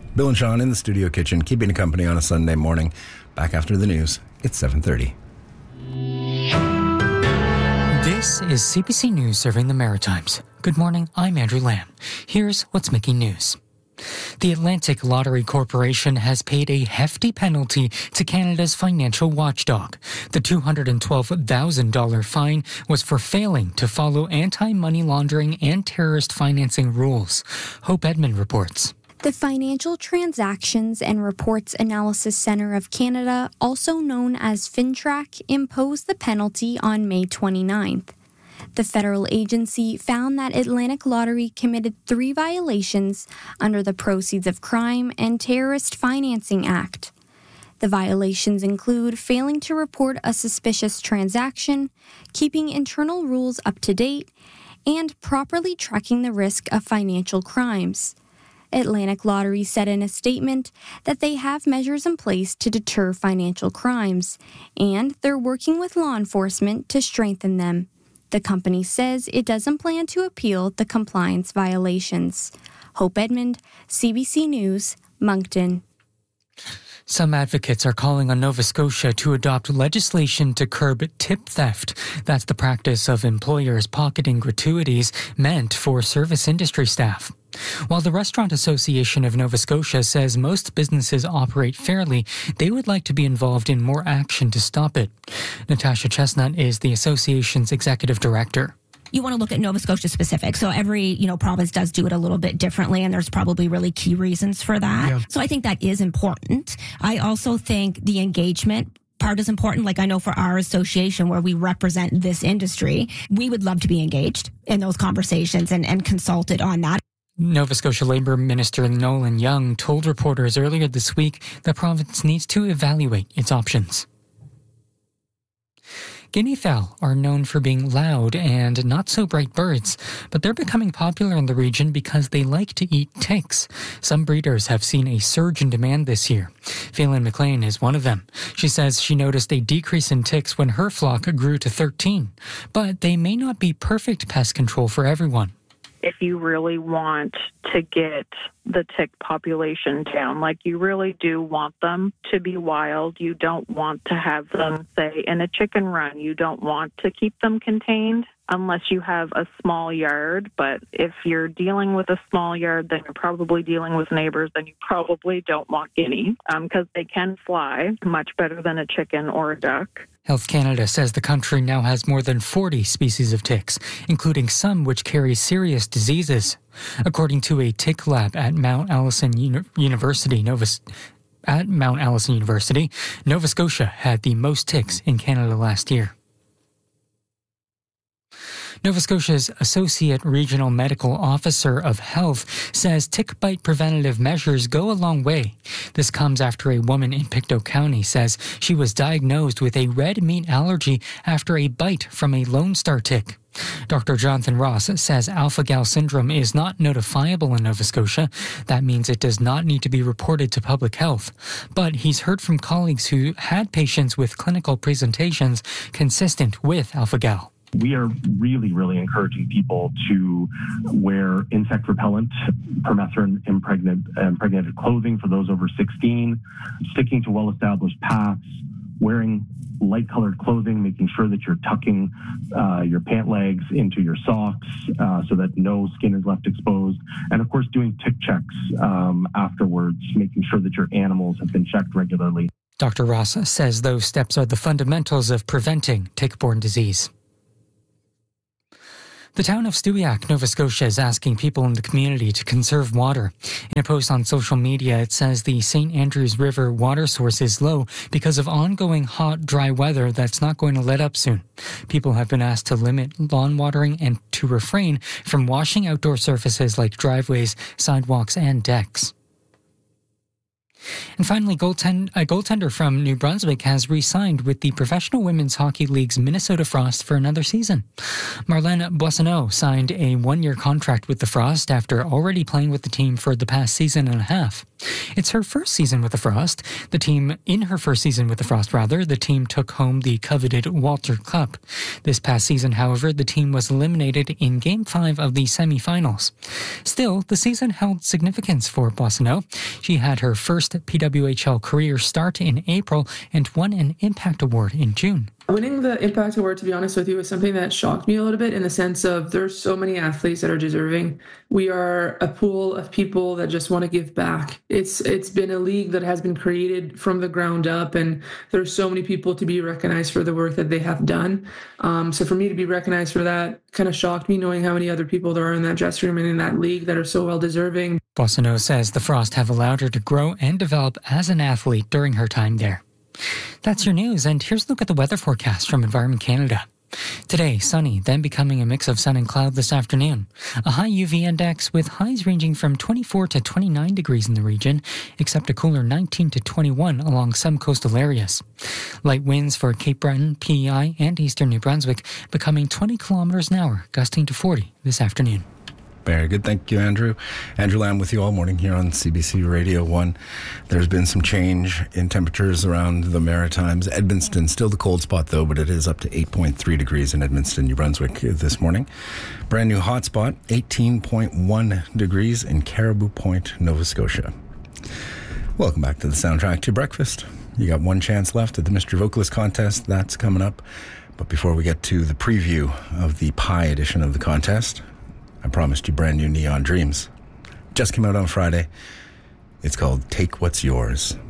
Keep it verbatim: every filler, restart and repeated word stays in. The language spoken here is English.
Bill and Sean in the studio kitchen, keeping you company on a Sunday morning. Back after the news. It's seven thirty. This is C B C News serving the Maritimes. Good morning, I'm Andrew Lamb. Here's what's making news. The Atlantic Lottery Corporation has paid a hefty penalty to Canada's financial watchdog. The two hundred twelve thousand dollars fine was for failing to follow anti-money laundering and terrorist financing rules. Hope Edmond reports. The Financial Transactions and Reports Analysis Centre of Canada, also known as FINTRAC, imposed the penalty on May twenty-ninth. The federal agency found that Atlantic Lottery committed three violations under the Proceeds of Crime and Terrorist Financing Act. The violations include failing to report a suspicious transaction, keeping internal rules up to date, and properly tracking the risk of financial crimes. Atlantic Lottery said in a statement that they have measures in place to deter financial crimes, and they're working with law enforcement to strengthen them. The company says it doesn't plan to appeal the compliance violations. Hope Edmond, C B C News, Moncton. Some advocates are calling on Nova Scotia to adopt legislation to curb tip theft. That's the practice of employers pocketing gratuities meant for service industry staff. While the Restaurant Association of Nova Scotia says most businesses operate fairly, they would like to be involved in more action to stop it. Natasha Chestnut is the association's executive director. You want to look at Nova Scotia specific. So every, you know, province does do it a little bit differently, and there's probably really key reasons for that. Yeah. So I think that is important. I also think the engagement part is important. Like I know for our association where we represent this industry, we would love to be engaged in those conversations and, and consulted on that. Nova Scotia Labour Minister Nolan Young told reporters earlier this week the province needs to evaluate its options. Guinea fowl are known for being loud and not so bright birds, but they're becoming popular in the region because they like to eat ticks. Some breeders have seen a surge in demand this year. Phelan McLean is one of them. She says she noticed a decrease in ticks when her flock grew to thirteen, but they may not be perfect pest control for everyone. If you really want to get the tick population down, like you really do want them to be wild, you don't want to have them, say, in a chicken run. You don't want to keep them contained unless you have a small yard. But if you're dealing with a small yard, then you're probably dealing with neighbors, then you probably don't want guinea because um, they can fly much better than a chicken or a duck. Health Canada says the country now has more than forty species of ticks, including some which carry serious diseases. According to a tick lab at Mount Allison Uni- University, Nova at Mount Allison University, Nova Scotia had the most ticks in Canada last year. Nova Scotia's Associate Regional Medical Officer of Health says tick bite preventative measures go a long way. This comes after a woman in Pictou County says she was diagnosed with a red meat allergy after a bite from a Lone Star tick. Doctor Jonathan Ross says alpha-gal syndrome is not notifiable in Nova Scotia. That means it does not need to be reported to public health. But he's heard from colleagues who had patients with clinical presentations consistent with alpha-gal. We are really, really encouraging people to wear insect repellent, permethrin impregnate, impregnated clothing for those over sixteen, sticking to well-established paths, wearing light-colored clothing, making sure that you're tucking uh, your pant legs into your socks uh, so that no skin is left exposed, and of course doing tick checks um, afterwards, making sure that your animals have been checked regularly. Doctor Ross says those steps are the fundamentals of preventing tick-borne disease. The town of Stewiacke, Nova Scotia, is asking people in the community to conserve water. In a post on social media, it says the Saint Andrews River water source is low because of ongoing hot, dry weather that's not going to let up soon. People have been asked to limit lawn watering and to refrain from washing outdoor surfaces like driveways, sidewalks, and decks. And finally, goaltend- a goaltender from New Brunswick has re-signed with the Professional Women's Hockey League's Minnesota Frost for another season. Marlene Boissonneau signed a one-year contract with the Frost after already playing with the team for the past season and a half. It's her first season with the Frost. The team, in her first season with the Frost, rather, the team took home the coveted Walter Cup. This past season, however, the team was eliminated in Game five of the semifinals. Still, the season held significance for Boissonneau. She had her first P W H L career start in April and won an Impact Award in June. Winning the Impact Award, to be honest with you, is something that shocked me a little bit in the sense of there's so many athletes that are deserving. We are a pool of people that just want to give back. It's It's been a league that has been created from the ground up, and there's so many people to be recognized for the work that they have done. Um, so for me to be recognized for that kind of shocked me, knowing how many other people there are in that dressing room and in that league that are so well deserving. Boissonneau says the Frost have allowed her to grow and develop as an athlete during her time there. That's your news, and here's a look at the weather forecast from Environment Canada. Today, sunny, then becoming a mix of sun and cloud this afternoon. A high U V index with highs ranging from twenty-four to twenty-nine degrees in the region, except a cooler nineteen to twenty-one along some coastal areas. Light winds for Cape Breton, P E I, and eastern New Brunswick becoming twenty kilometers an hour, gusting to forty this afternoon. Very good. Thank you, Andrew. Andrew Lamb with you all morning here on C B C Radio one. There's been some change in temperatures around the Maritimes. Edmundston, still the cold spot, though, but it is up to eight point three degrees in Edmundston, New Brunswick this morning. Brand new hot spot, eighteen point one degrees in Caribou Point, Nova Scotia. Welcome back to the soundtrack to breakfast. You got one chance left at the Mystery Vocalist contest. That's coming up. But before we get to the preview of the Pie edition of the contest, I promised you brand new Neon Dreams. Just came out on Friday. It's called Take What's Yours.